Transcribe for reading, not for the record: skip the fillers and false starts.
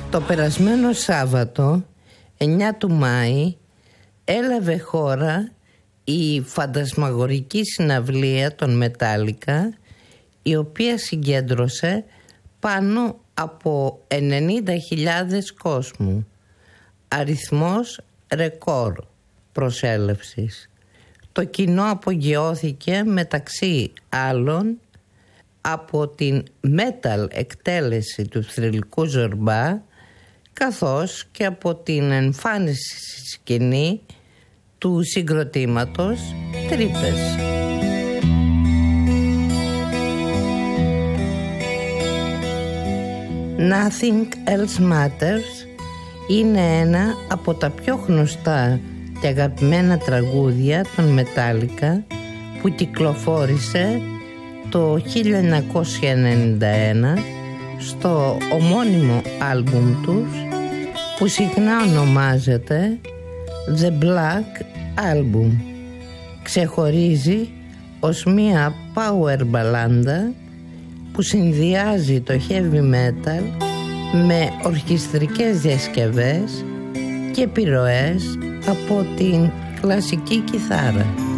Το περασμένο Σάββατο, 9 του Μάη, έλαβε χώρα η φαντασμαγορική συναυλία των Μετάλλικα, η οποία συγκέντρωσε πάνω από 90.000 κόσμου. Αριθμός ρεκόρ προσέλευσης. Το κοινό απογειώθηκε μεταξύ άλλων από την metal εκτέλεση του θρυλικού Ζορμπά, καθώς και από την εμφάνιση στη σκηνή του συγκροτήματος Τρύπες. Nothing Else Matters είναι ένα από τα πιο γνωστά και αγαπημένα τραγούδια των Μετάλλικα, που κυκλοφόρησε το 1991 στο ομώνυμο άλμπουμ τους, που συχνά ονομάζεται The Black Album. Ξεχωρίζει ως μία power μπαλάντα που συνδυάζει το heavy metal με ορχιστρικές διασκευές και επιρροές από την κλασική κιθάρα.